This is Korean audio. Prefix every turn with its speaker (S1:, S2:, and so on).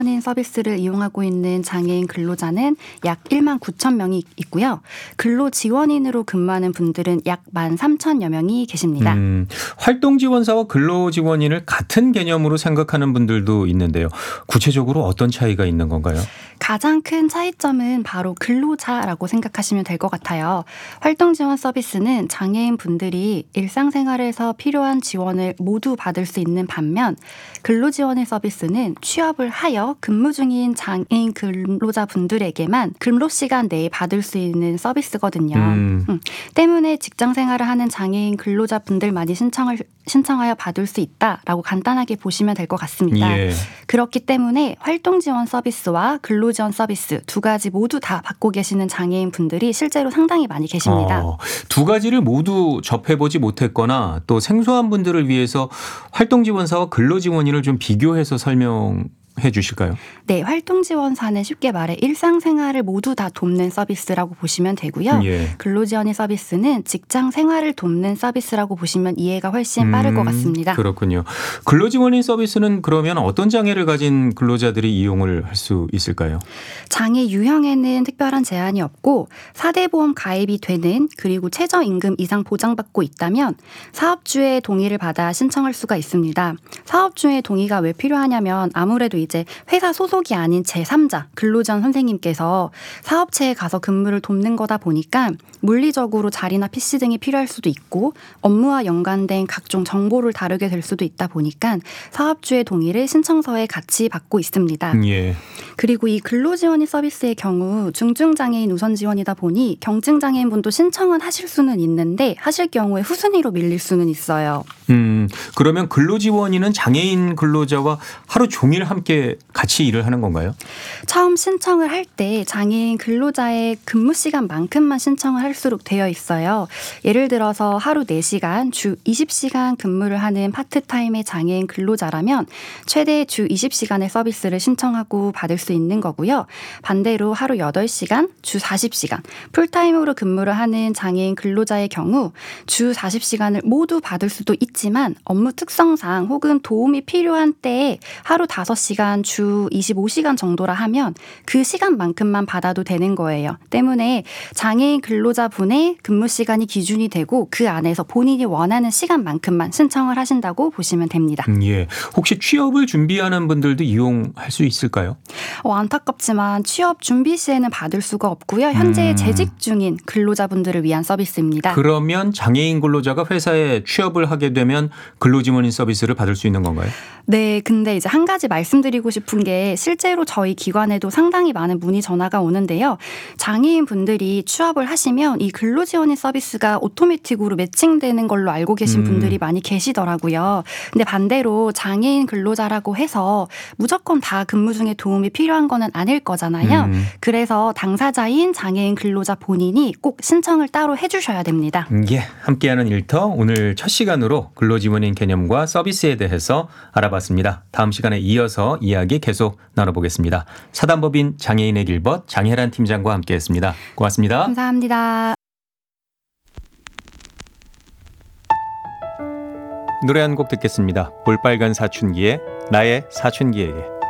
S1: 인 서비스를 이용하고 있는 장애인 근로자는 약 1만 9천 명이 있고요. 근로지원인으로 근무하는 분들은 약 13,000여 명이 계십니다.
S2: 활동지원사와 근로지원인을 같은 개념으로 생각하는 분들도 있는데요. 구체적으로 어떤 차이가 있는 건가요?
S1: 가장 큰 차이점은 바로 근로자라고 생각하시면 될 것 같아요. 활동지원 서비스는 장애인 분들이 일상생활에서 필요한 지원을 모두 받을 수 있는 반면 근로지원인 서비스는 취업을 하여 근무 중인 장애인 근로자분들에게만 근로시간 내에 받을 수 있는 서비스거든요. 때문에 직장생활을 하는 장애인 근로자분들만이 신청하여 받을 수 있다라고 간단하게 보시면 될 것 같습니다.
S2: 예.
S1: 그렇기 때문에 활동지원 서비스와 근로지원 서비스 두 가지 모두 다 받고 계시는 장애인 분들이 실제로 상당히 많이 계십니다.
S2: 두 가지를 모두 접해보지 못했거나 또 생소한 분들을 위해서 활동지원사와 근로지원인을 좀 비교해서 설명해 주실까요?
S1: 네, 활동지원사는 쉽게 말해 일상생활을 모두 다 돕는 서비스라고 보시면 되고요.
S2: 예.
S1: 근로지원인 서비스는 직장생활을 돕는 서비스라고 보시면 이해가 훨씬 빠를 것 같습니다.
S2: 그렇군요. 근로지원인 서비스는 그러면 어떤 장애를 가진 근로자들이 이용을 할 수 있을까요?
S1: 장애 유형에는 특별한 제한이 없고 4대 보험 가입이 되는 그리고 최저임금 이상 보장받고 있다면 사업주의 동의를 받아 신청할 수가 있습니다. 사업주의 동의가 왜 필요하냐면 아무래도 이제 회사 소속이 아닌 제3자 근로지원 선생님께서 사업체에 가서 근무를 돕는 거다 보니까 물리적으로 자리나 PC 등이 필요할 수도 있고 업무와 연관된 각종 정보를 다루게 될 수도 있다 보니까 사업주의 동의를 신청서에 같이 받고 있습니다.
S2: 예.
S1: 그리고 이 근로지원인 서비스의 경우 중증장애인 우선 지원이다 보니 경증장애인분도 신청은 하실 수는 있는데 하실 경우에 후순위로 밀릴 수는 있어요.
S2: 그러면 근로지원인은 장애인 근로자와 하루 종일 함께 같이 일을 하는 건가요?
S1: 처음 신청을 할 때 장애인 근로자의 근무 시간만큼만 신청을 할수록 되어 있어요. 예를 들어서 하루 4시간, 주 20시간 근무를 하는 파트타임의 장애인 근로자라면 최대 주 20시간의 서비스를 신청하고 받을 수 있는 거고요. 반대로 하루 8시간, 주 40시간, 풀타임으로 근무를 하는 장애인 근로자의 경우 주 40시간을 모두 받을 수도 있지만 업무 특성상 혹은 도움이 필요한 때에 하루 5시간, 주 25시간 정도라 하면 그 시간만큼만 받아도 되는 거예요. 때문에 장애인 근로자분의 근무 시간이 기준이 되고 그 안에서 본인이 원하는 시간만큼만 신청을 하신다고 보시면 됩니다.
S2: 예. 혹시 취업을 준비하는 분들도 이용할 수 있을까요?
S1: 안타깝지만 취업 준비 시에는 받을 수가 없고요. 현재 재직 중인 근로자분들을 위한 서비스입니다.
S2: 그러면 장애인 근로자가 회사에 취업을 하게 되면 근로지원인 서비스를 받을 수 있는 건가요?
S1: 네, 근데 이제 한 가지 말씀드리고 싶은 게 실제로 저희 기관에도 상당히 많은 문의 전화가 오는데요. 장애인 분들이 취업을 하시면 이 근로지원인 서비스가 오토매틱으로 매칭되는 걸로 알고 계신 분들이 많이 계시더라고요. 근데 반대로 장애인 근로자라고 해서 무조건 다 근무 중에 도움이 필요한 거는 아닐 거잖아요. 그래서 당사자인 장애인 근로자 본인이 꼭 신청을 따로 해주셔야 됩니다.
S2: 예, 함께하는 일터 오늘 첫 시간으로 근로지원인 개념과 서비스에 대해서 알아봤습니다. 다음 시간에 이어서 이야기 계속 나눠보겠습니다. 사단법인 장애인의 길벗 장혜란 팀장과 함께했습니다. 고맙습니다.
S1: 감사합니다.
S2: 노래 한 곡 듣겠습니다. 볼빨간 사춘기의 나의 사춘기에게.